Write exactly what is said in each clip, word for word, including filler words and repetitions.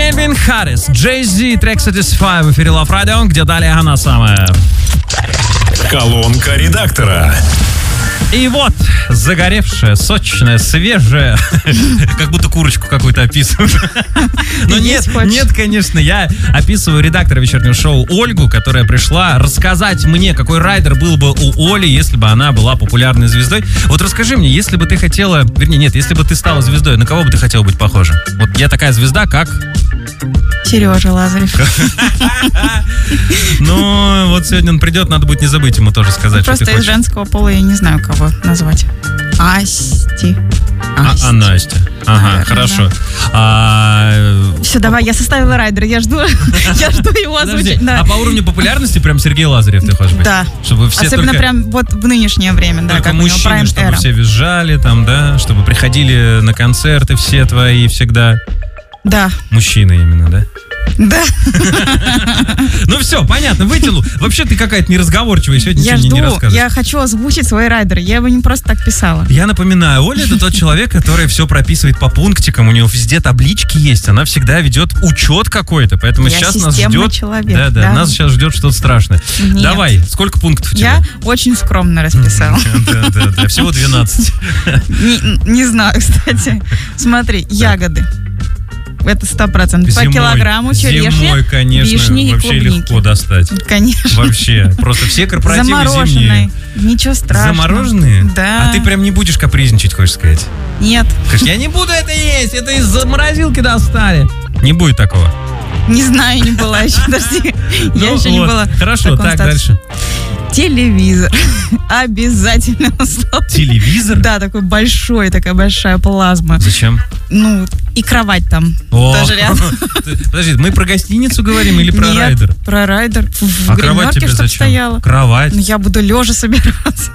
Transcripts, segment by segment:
Кельвин Харрис, Джей Зи, трек Satisfy в эфире Love Radio, где далее она самая. Колонка редактора. И вот, загоревшая, сочная, свежая, как будто курочку какую-то описываю. Но нет, нет, конечно, я описываю редактора вечернего шоу Ольгу, которая пришла рассказать мне, какой райдер был бы у Оли, если бы она была популярной звездой. Вот расскажи мне, если бы ты хотела, вернее, нет, если бы ты стала звездой, на кого бы ты хотела быть похожа? Вот я такая звезда, как... Сережа Лазарев. Ну, вот сегодня он придет, надо будет не забыть ему тоже сказать, что ты Просто из хочешь. женского пола я не знаю, кого назвать. Асти. А, а Настя. Ага, Наверное, хорошо. А... Все, давай, я составила райдер, я жду, я жду его Подожди, озвучить. Да. а по уровню популярности прям Сергей Лазарев ты хочешь быть? Да. Чтобы все Особенно только, прям вот в нынешнее время, да, только как у него мужчины, Prime чтобы Era. все визжали там, да, чтобы приходили на концерты все твои всегда. Да. Мужчины именно, да? Да. Ну все, понятно, вытяну. Вообще ты какая-то неразговорчивая, сегодня Я ничего жду, не, не расскажешь. я хочу озвучить свой райдер. Я его не просто так писала. Я напоминаю, Оля — это тот человек, который все прописывает по пунктикам, у него везде таблички есть, она всегда ведет учет какой-то, поэтому Я сейчас нас системный ждет... человек, да, да, да. нас сейчас ждет что-то страшное. Нет. Давай, сколько пунктов у тебя? Я очень скромно расписала. Да, да, да, всего двенадцать. Не, не знаю, кстати. Смотри, ягоды. Это сто процентов. По Зимой, килограмму черешни, зимой, конечно, вишни и вообще клубники. легко достать. Конечно. Вообще, просто все корпоративы Замороженные. зимние. Ничего страшного. Замороженные? Да. А ты прям не будешь капризничать, хочешь сказать? Нет. Скажешь, я не буду это есть, это из морозилки достали. Не будет такого. Не знаю, не была еще. Подожди. Я Ну еще не вот, была. в Хорошо, таком так, статусе. дальше. Телевизор. Обязательно условно. Телевизор? Да, такой большой, такая большая плазма. Зачем? Ну, и кровать там О, тоже рядом. Подожди, мы про гостиницу говорим или про Нет, райдер? про райдер. В А кровать гримерке тебе чтоб зачем? стояла. Кровать. Ну, я буду лежа собираться.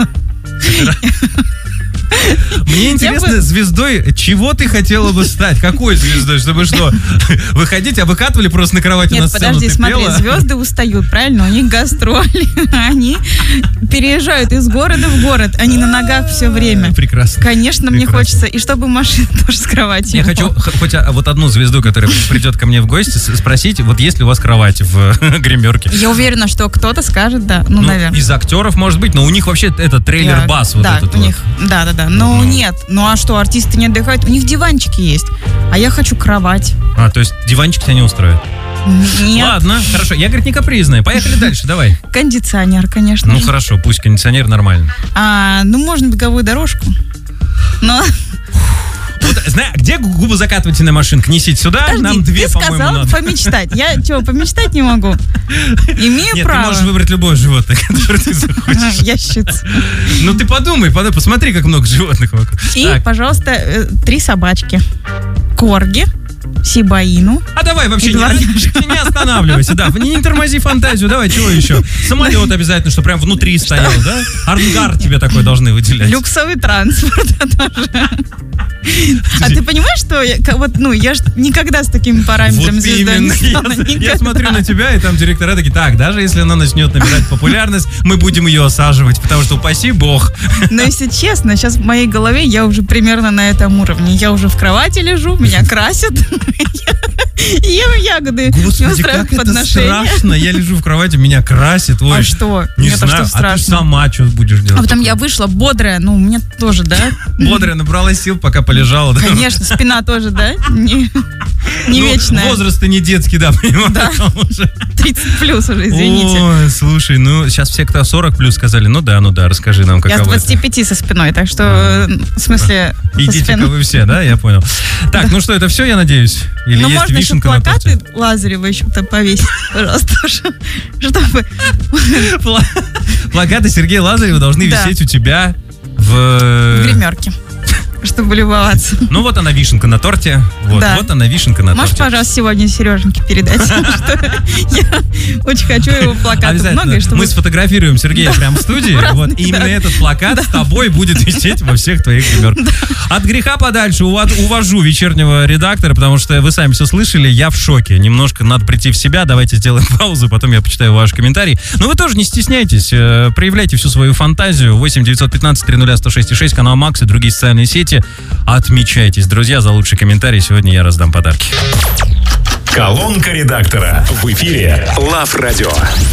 Мне интересно, бы- звездой чего ты хотела бы стать? Какой звездой? Чтобы что? Выходить, а выкатывали просто на кровати на Нет, сцену, подожди, ты смотри, пела? звезды устают, правильно? У них гастроли. Они переезжают из города в город. Они на ногах все время. Прекрасно. Конечно, мне Прекрасно. хочется. И чтобы машина тоже с кроватью. Я хочу х- хоть а, вот одну звезду, которая придет ко мне в гости, с- спросить, вот есть ли у вас кровать в гримерке? Я уверена, что кто-то скажет, да. Ну, Ну, наверное. из актеров, может быть, но у них вообще это трейлер-бас вот да, этот у вот. них, да, да, да. Но Ну. нет. Ну а что, артисты не отдыхают? У них диванчики есть. А я хочу кровать. А, то есть диванчик тебя не устроит? Нет. Ладно, хорошо. Я, говорит, не капризная. Поехали дальше, давай. Кондиционер, конечно. Ну, же. хорошо, пусть кондиционер нормально. А, ну, можно беговую дорожку. Но, Вот, знаешь, где губы закатывательная машинка? Несите сюда, подожди, нам две, ты по-моему, сказал надо. помечтать. Я что, помечтать не могу? Имею Нет, право. ты можешь выбрать любое животное, которое ты захочешь. Ящица. Ну, ты подумай, подумай, посмотри, как много животных вокруг. И, Так, пожалуйста, э, три собачки. Корги, сибаину. а давай вообще не, Дворняжка. не останавливайся, да, не, не тормози фантазию, давай, чего еще? Самолет обязательно, что прям внутри стоял, да? Армгар тебе такой должны выделять. Люксовый транспорт тоже. А ты понимаешь, что я, ка- вот, ну, я ж никогда с такими параметрами Вот звездой именно. не стану. Я, я Никогда. смотрю на тебя, и там директора такие, так, даже если она начнет набирать популярность, мы будем ее осаживать, потому что упаси бог. Но если честно, сейчас в моей голове я уже примерно на этом уровне. Я уже в кровати лежу, меня красят. Ем ягоды. Не Господи, устраиваю как это подношения. страшно. Я лежу в кровати, меня красит. Ой, А что? не Мне-то знаю, что а ты страшно? сама что будешь делать? А потом я вышла бодрая, ну, мне тоже, да? Бодрая, набрала сил, пока полежала. Да? Конечно, спина тоже, да? Не, не Ну, вечная. возраст-то не детский, да, понимаешь? Да. Уже. тридцать плюс уже, извините. Ой, слушай, ну, сейчас все, кто сорок плюс, сказали, ну да, ну да, расскажи нам, Я с каково это. двадцати пяти со спиной, так что, э, в смысле, со Идите-ка спиной. вы все, да, я понял. Так, ну что, это все, я надеюсь? Или Ну, есть можно еще вишенка на плакаты торте? Лазарева еще-то повесить, пожалуйста, чтобы... Пла- Плакаты Сергея Лазарева должны Да. висеть у тебя в... в гримерке, чтобы любоваться. Ну вот она вишенка на торте. Вот, Да. вот она вишенка на Можешь, торте. пожалуйста, сегодня Сереженьке передать, что я очень хочу его плакатов Обязательно. много, и чтобы... Мы сфотографируем Сергея прямо в студии. В разные, Вот, и именно да. этот плакат с тобой будет висеть во всех твоих гримерках. От греха подальше ува- увожу вечернего редактора, потому что вы сами все слышали, я в шоке. Немножко надо прийти в себя. Давайте сделаем паузу, потом я почитаю ваши комментарии. Но вы тоже не стесняйтесь, э, проявляйте всю свою фантазию. восемь девятьсот пятнадцать триста сто шесть и шесть, канал Макс и другие социальные сети. Отмечайтесь, друзья, за лучший комментарий. Сегодня я раздам подарки. Колонка редактора в эфире Лав Радио.